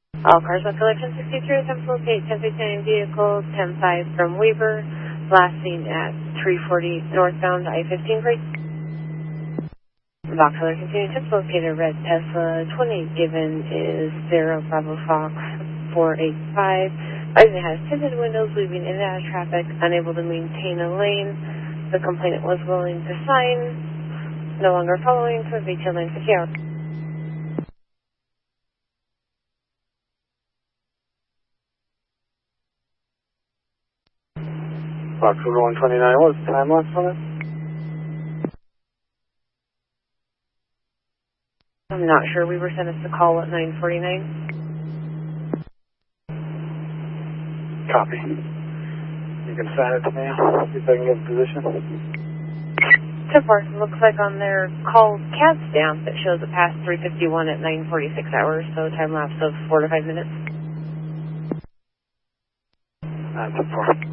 All cars on collection 63, temp locate 1059 vehicle 105 from Weber, last seen at 340 northbound I-15 break. Box color continue temp located red Tesla 28 given is 0 Bravo Fox 485. It has tinted windows, weaving in and out of traffic, unable to maintain a lane. The complainant was willing to sign, no longer following to a VTL 950 hours. Box order 129, what was the time lapse on it? I'm not sure. We were sent us a call at 9:49. Copy. You can send it to me, see if I can get a position. So far, it looks like on their call CAD stamp it shows it passed 351 at 9:46 hours, so a time lapse of 4 to 5 minutes. That's a 4.